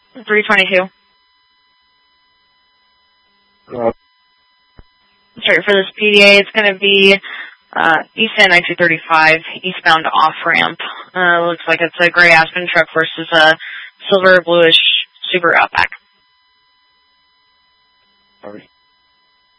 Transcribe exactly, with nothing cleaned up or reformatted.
three twenty-two. Uh, Sorry, for this P D A, it's going to be uh, East End I two thirty-five, eastbound off-ramp. Uh, looks like it's a gray Aspen truck versus a silver bluish Subaru Outback.